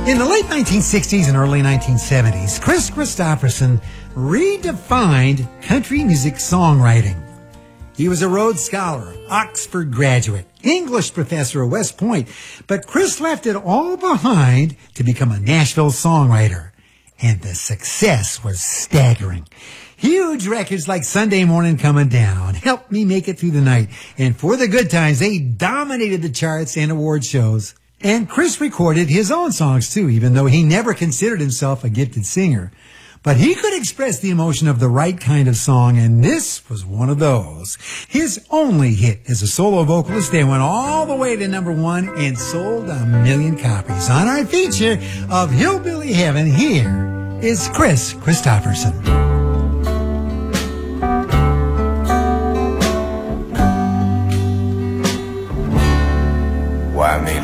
In the late 1960s and early 1970s, Kris Kristofferson redefined country music songwriting. He was a Rhodes Scholar, Oxford graduate, English professor at West Point, but Kris left it all behind to become a Nashville songwriter. And the success was staggering. Huge records like Sunday Morning Coming Down, Help Me Make It Through the Night, and For the Good Times, they dominated the charts and award shows. And Kris recorded his own songs too, even though he never considered himself a gifted singer. But he could express the emotion of the right kind of song, and this was one of those. His only hit as a solo vocalist, they went all the way to #1 and sold 1 million copies. On our feature of Hillbilly Heaven, here is Kris Kristofferson. Why, I mean,